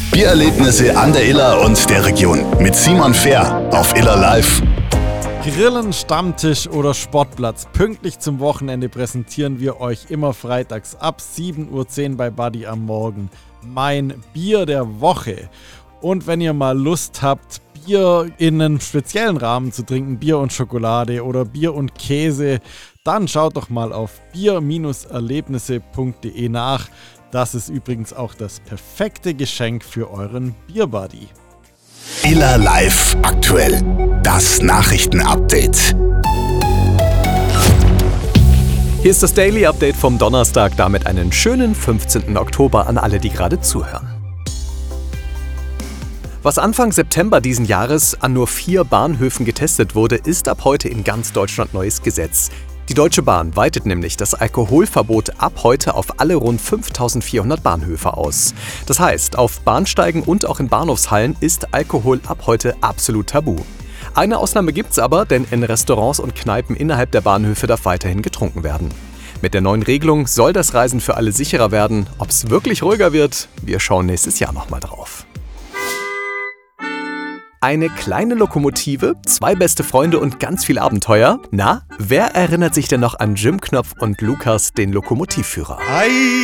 Biererlebnisse an der Iller und der Region mit Simon Fehr auf Iller Live. Grillen, Stammtisch oder Sportplatz. Pünktlich zum Wochenende präsentieren wir euch immer freitags ab 7:10 Uhr bei Buddy am Morgen mein Bier der Woche. Und wenn ihr mal Lust habt, Bier in einem speziellen Rahmen zu trinken, Bier und Schokolade oder Bier und Käse, dann schaut doch mal auf bier-erlebnisse.de nach. Das ist übrigens auch das perfekte Geschenk für euren Bierbuddy. Iller Live aktuell. Das Nachrichtenupdate. Hier ist das Daily Update vom Donnerstag, damit einen schönen 15. Oktober an alle, die gerade zuhören. Was Anfang September diesen Jahres an nur 4 Bahnhöfen getestet wurde, ist ab heute in ganz Deutschland neues Gesetz. Die Deutsche Bahn weitet nämlich das Alkoholverbot ab heute auf alle rund 5.400 Bahnhöfe aus. Das heißt, auf Bahnsteigen und auch in Bahnhofshallen ist Alkohol ab heute absolut tabu. Eine Ausnahme gibt's aber, denn in Restaurants und Kneipen innerhalb der Bahnhöfe darf weiterhin getrunken werden. Mit der neuen Regelung soll das Reisen für alle sicherer werden. Ob's wirklich ruhiger wird, wir schauen nächstes Jahr nochmal drauf. Eine kleine Lokomotive, 2 beste Freunde und ganz viel Abenteuer. Na, wer erinnert sich denn noch an Jim Knopf und Lukas, den Lokomotivführer?